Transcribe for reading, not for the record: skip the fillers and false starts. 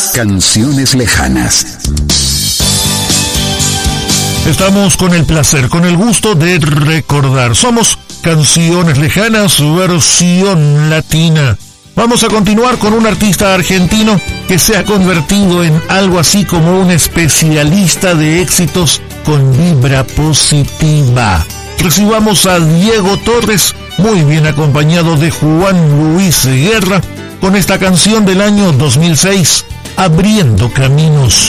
Canciones lejanas. Estamos con el placer, con el gusto de recordar. Somos Canciones Lejanas, versión latina. Vamos a continuar con un artista argentino que se ha convertido en algo así como un especialista de éxitos con vibra positiva. Recibamos a Diego Torres, muy bien acompañado de Juan Luis Guerra, con esta canción del año 2006, Abriendo Caminos.